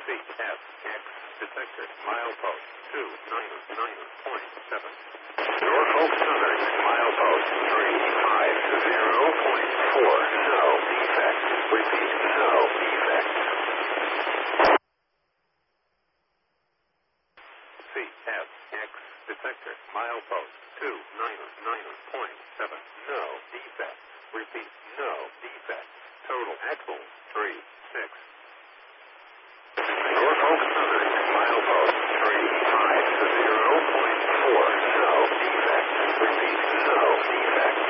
CFX detector milepost 299.7. Norfolk Southern milepost 350.4. No defect. Repeat, no defect. CFX detector milepost 299.7. No defect. Repeat, no defect. Total axle 36. Norfolk Southern.